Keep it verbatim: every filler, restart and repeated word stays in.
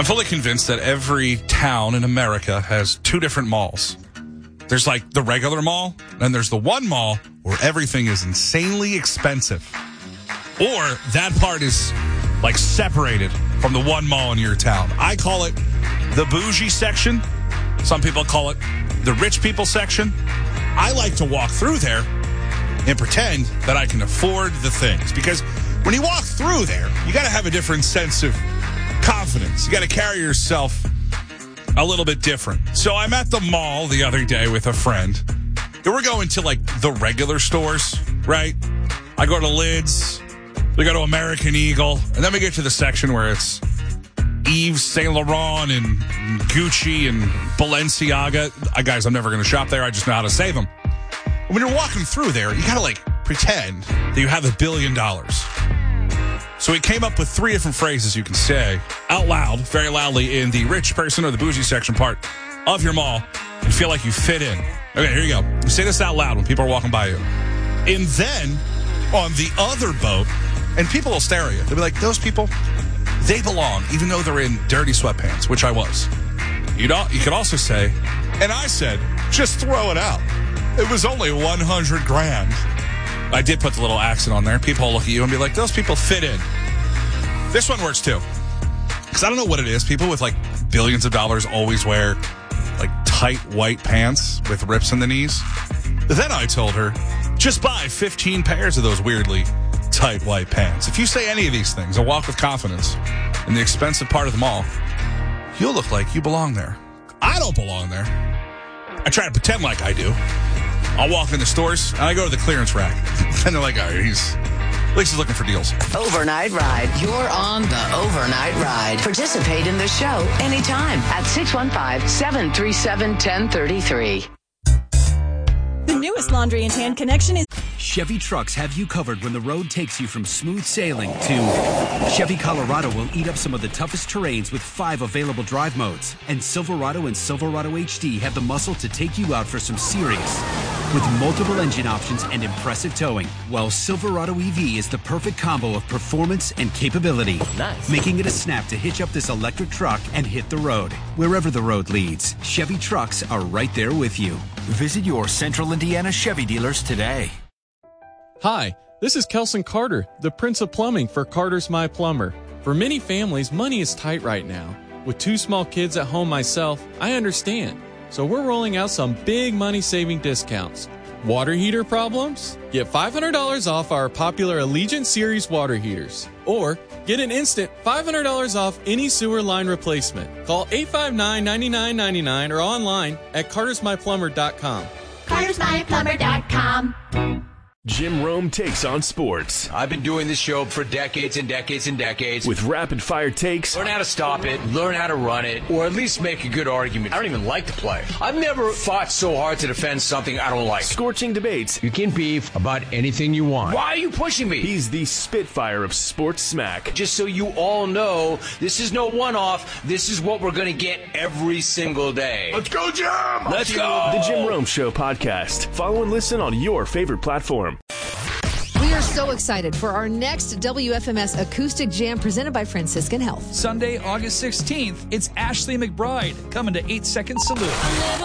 I'm fully convinced that every town in America has two different malls. There's like the regular mall, and there's the one mall where everything is insanely expensive. Or that part is like separated from the one mall in your town. I call it the bougie section. Some people call it the rich people section. I like to walk through there and pretend that I can afford the things. Because when you walk through there, you got to have a different sense of confidence. You got to carry yourself a little bit different. So I'm at the mall the other day with a friend. And we're going to like the regular stores, right? I go to Lids. We go to American Eagle. And then we get to the section where it's Yves Saint Laurent and Gucci and Balenciaga. Uh, guys, I'm never going to shop there. I just know how to say them. When you're walking through there, you got to like pretend that you have a billion dollars. So we came up with three different phrases you can say out loud, very loudly, in the rich person or the bougie section part of your mall and feel like you fit in. Okay, here you go. You say this out loud when people are walking by you. And then on the other boat, and people will stare at you. They'll be like, those people, they belong, even though they're in dirty sweatpants, which I was. You know, you could also say, and I said, just throw it out. It was only one hundred grand. I did put the little accent on there. People will look at you and be like, those people fit in. This one works too. Because I don't know what it is. People with like billions of dollars always wear like tight white pants with rips in the knees. Then I told her, just buy fifteen pairs of those weirdly tight white pants. If you say any of these things and walk with confidence in the expensive part of the mall, you'll look like you belong there. I don't belong there. I try to pretend like I do. I'll walk in the stores, and I go to the clearance rack. And they're like, oh, he's, at least he's looking for deals. Overnight Ride. You're on the Overnight Ride. Participate in the show anytime at six one five, seven three seven, one zero three three. The newest Laundry and Tan connection is... Chevy trucks have you covered when the road takes you from smooth sailing to Chevy Colorado will eat up some of the toughest terrains with five available drive modes. And Silverado and Silverado H D have the muscle to take you out for some serious with multiple engine options and impressive towing. While Silverado E V is the perfect combo of performance and capability. Nice. Making it a snap to hitch up this electric truck and hit the road. Wherever the road leads, Chevy trucks are right there with you. Visit your Central Indiana Chevy dealers today. Hi, this is Kelson Carter, the Prince of Plumbing for Carter's My Plumber. For many families, money is tight right now. With two small kids at home myself, I understand. So we're rolling out some big money-saving discounts. Water heater problems? Get five hundred dollars off our popular Allegiant Series water heaters. Or get an instant five hundred dollars off any sewer line replacement. Call eight five nine, nine nine nine nine or online at carters my plumber dot com. carters my plumber dot com. Jim Rome takes on sports. I've been doing this show for decades and decades and decades. With rapid-fire takes. Learn how to stop it, learn how to run it, or at least make a good argument. I don't even like to play. I've never fought so hard to defend something I don't like. Scorching debates. You can beef about anything you want. Why are you pushing me? He's the Spitfire of sports smack. Just so you all know, this is no one-off. This is what we're going to get every single day. Let's go, Jim! Let's go! The Jim Rome Show podcast. Follow and listen on your favorite platform. We are so excited for our next W F M S Acoustic Jam presented by Franciscan Health. Sunday, August sixteenth, it's Ashley McBride coming to eight second Salute.